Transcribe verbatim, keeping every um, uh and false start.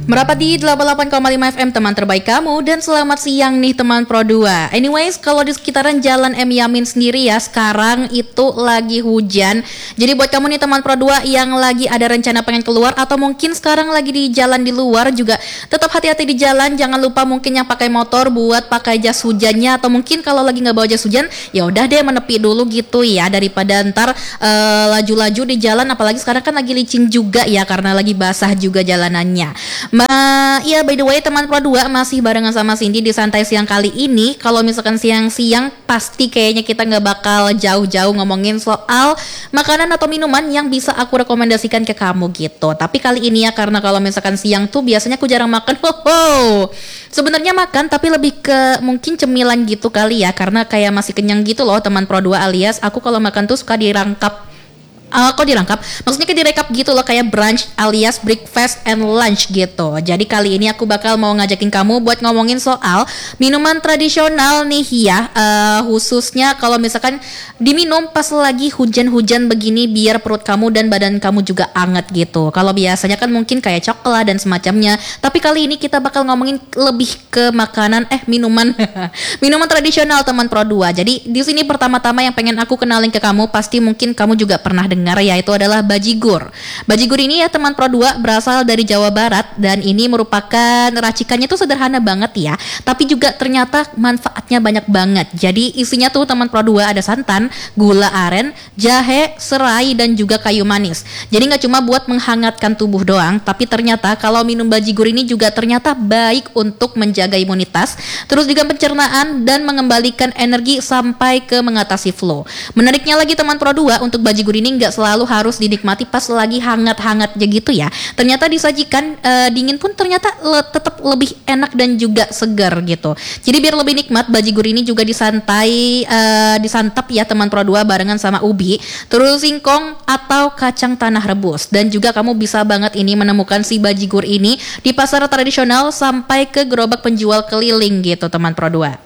Merapat di delapan puluh delapan koma lima F M, teman terbaik kamu, dan selamat siang nih teman Pro dua. Anyways, kalau di sekitaran Jalan M Yamin sendiri ya, sekarang itu lagi hujan. Jadi buat kamu nih teman Pro dua yang lagi ada rencana pengen keluar atau mungkin sekarang lagi di jalan di luar juga, tetap hati-hati di jalan. Jangan lupa mungkin yang pakai motor buat pakai jas hujannya, atau mungkin kalau lagi nggak bawa jas hujan, ya udah deh menepi dulu gitu ya, daripada ntar uh, laju-laju di jalan. Apalagi sekarang kan lagi licin juga ya, karena lagi basah juga jalanannya. Ma, ya by the way teman Pro dua masih barengan sama Cindy di santai siang kali ini. Kalau misalkan siang-siang pasti kayaknya kita nggak bakal jauh-jauh ngomongin soal makanan atau minuman yang bisa aku rekomendasikan ke kamu gitu. Tapi kali ini ya, karena kalau misalkan siang tuh biasanya aku jarang makan. Hoho. Sebenarnya makan tapi lebih ke mungkin cemilan gitu kali ya, karena kayak masih kenyang gitu loh teman Pro dua, alias aku kalau makan tuh suka dirangkap. Uh, kok dirangkap? Maksudnya kayak direkap gitu loh, kayak brunch alias breakfast and lunch gitu. Jadi kali ini aku bakal mau ngajakin kamu buat ngomongin soal minuman tradisional nih ya, uh, khususnya kalau misalkan diminum pas lagi hujan-hujan begini biar perut kamu dan badan kamu juga anget gitu. Kalau biasanya kan mungkin kayak coklat dan semacamnya, tapi kali ini kita bakal ngomongin lebih ke makanan eh minuman minuman tradisional teman Pro dua. Jadi di sini pertama-tama yang pengen aku kenalin ke kamu, pasti mungkin kamu juga pernah dengar, yaitu adalah bajigur. Bajigur ini ya teman Pro dua berasal dari Jawa Barat, dan ini merupakan racikannya tuh sederhana banget ya, tapi juga ternyata manfaatnya banyak banget. Jadi isinya tuh teman Pro dua ada santan, gula aren, jahe, serai, dan juga kayu manis. Jadi nggak cuma buat menghangatkan tubuh doang, tapi ternyata kalau minum bajigur ini juga ternyata baik untuk menjaga imunitas, terus juga pencernaan dan mengembalikan energi sampai ke mengatasi flu. Menariknya lagi teman Pro dua, untuk bajigur ini nggak selalu harus dinikmati pas lagi hangat-hangatnya gitu ya. Ternyata disajikan uh, dingin pun ternyata le- tetap lebih enak dan juga segar gitu. Jadi biar lebih nikmat, bajigur ini juga disantai uh, disantap ya teman Pro dua barengan sama ubi, terus singkong atau kacang tanah rebus. Dan juga kamu bisa banget ini menemukan si bajigur ini di pasar tradisional sampai ke gerobak penjual keliling gitu teman Pro dua.